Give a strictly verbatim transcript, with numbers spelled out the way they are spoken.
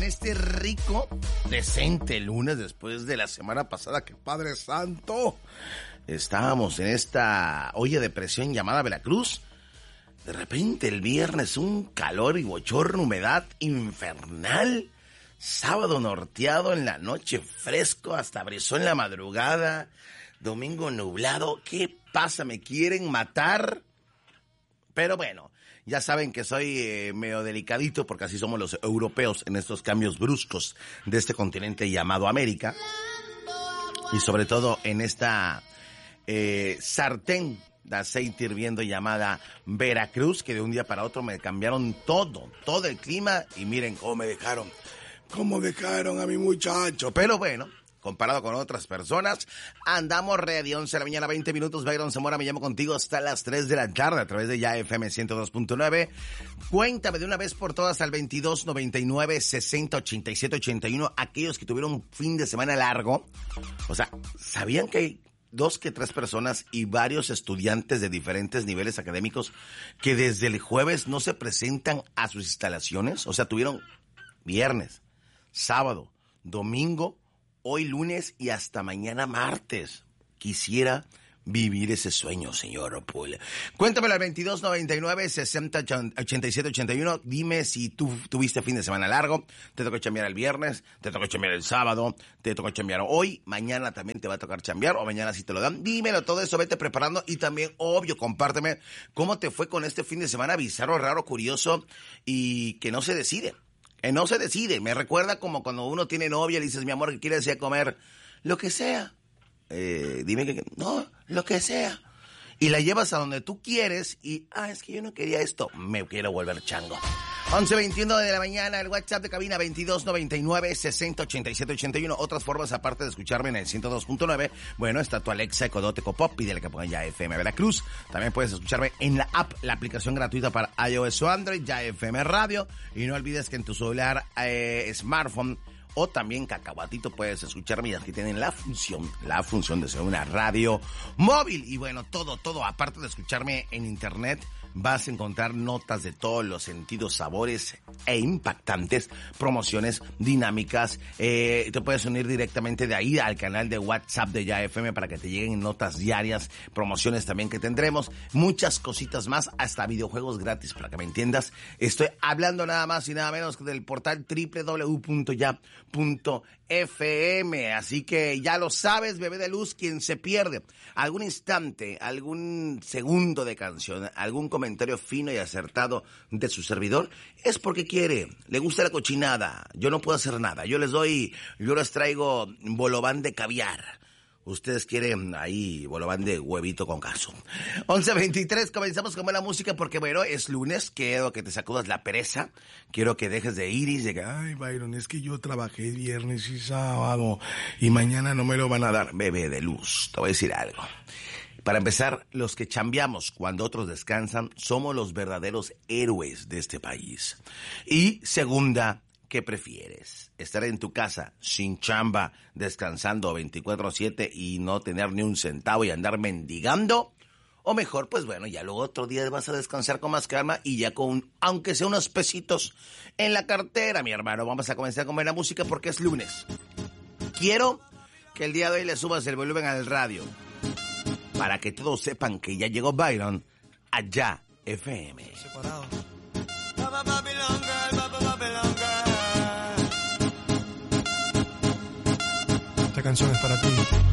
este rico, decente lunes después de la semana pasada. ¡Qué Padre Santo! Estábamos en esta olla de presión llamada Veracruz. De repente el viernes un calor y bochorno, humedad infernal. Sábado norteado en la noche, fresco, hasta brizó en la madrugada. Domingo nublado. ¿Qué pasa? ¿Me quieren matar? Pero bueno, ya saben que soy eh, medio delicadito porque así somos los europeos en estos cambios bruscos de este continente llamado América. Y sobre todo en esta eh, sartén de aceite hirviendo llamada Veracruz, que de un día para otro me cambiaron todo, todo el clima. Y miren cómo me dejaron, cómo dejaron a mi muchacho. Pero bueno, comparado con otras personas, andamos ready. Once de la mañana, veinte minutos. Byron Zamora, me llamo contigo hasta las tres de la tarde a través de Ya F M ciento dos punto nueve. Cuéntame de una vez por todas al veintidós noventa y nueve sesenta ochenta y siete ochenta y uno. Aquellos que tuvieron un fin de semana largo. O sea, ¿sabían que hay dos que tres personas y varios estudiantes de diferentes niveles académicos que desde el jueves no se presentan a sus instalaciones? O sea, tuvieron viernes, sábado, domingo, hoy lunes y hasta mañana martes. Quisiera vivir ese sueño, señor Opul. Cuéntamelo al veintidós noventa y nueve sesenta ochenta y siete ochenta y uno. Dime si tú tuviste fin de semana largo, te tocó chambear el viernes, te tocó chambear el sábado, te tocó chambear hoy, mañana también te va a tocar chambear o mañana si te lo dan. Dímelo todo eso, vete preparando y también, obvio, compárteme cómo te fue con este fin de semana bizarro, raro, curioso y que no se decide. Que no se decide. Me recuerda como cuando uno tiene novia y le dices, mi amor, ¿qué quieres decir comer? Lo que sea. Eh, dime que... No, lo que sea. Y la llevas a donde tú quieres y... Ah, es que yo no quería esto. Me quiero volver chango. once veintiuno de la mañana, el WhatsApp de cabina veintidós noventa y nueve sesenta ochenta y siete ochenta y uno. Otras formas aparte de escucharme en el ciento dos punto nueve. Bueno, está tu Alexa, Ecodote, Copop, pídele que ponga Ya F M Veracruz. También puedes escucharme en la app, la aplicación gratuita para iOS o Android, Ya F M Radio. Y no olvides que en tu celular, eh, smartphone o también cacahuatito puedes escucharme y aquí tienen la función, la función de ser una radio móvil. Y bueno, todo, todo, aparte de escucharme en internet, vas a encontrar notas de todos los sentidos, sabores e impactantes, promociones dinámicas. Eh, te puedes unir directamente de ahí al canal de WhatsApp de Ya F M para que te lleguen notas diarias, promociones también que tendremos, muchas cositas más, hasta videojuegos gratis para que me entiendas. Estoy hablando nada más y nada menos que del portal doble u doble u doble u punto ya punto F M. Así que ya lo sabes, bebé de luz, quien se pierde algún instante, algún segundo de canción, algún comentario fino y acertado de su servidor, es porque quiere, le gusta la cochinada. Yo no puedo hacer nada, yo les doy, yo les traigo bolobán de caviar. Ustedes quieren ahí bolobán de huevito con queso. once veintitrés, comenzamos con buena música porque, bueno, es lunes. Quiero que te sacudas la pereza. Quiero que dejes de ir y de que, ay, Byron, es que yo trabajé viernes y sábado y mañana no me lo van a dar. Bebé de luz, te voy a decir algo. Para empezar, los que chambeamos cuando otros descansan somos los verdaderos héroes de este país. Y segunda, ¿qué prefieres? ¿Estar en tu casa sin chamba, descansando veinticuatro siete y no tener ni un centavo y andar mendigando? O mejor, pues bueno, ya luego otro día vas a descansar con más calma y ya con, aunque sea unos pesitos en la cartera, mi hermano. Vamos a comenzar con buena música porque es lunes. Quiero que el día de hoy le subas el volumen al radio para que todos sepan que ya llegó Byron a Ya F M. Separado. Esta canción es para ti.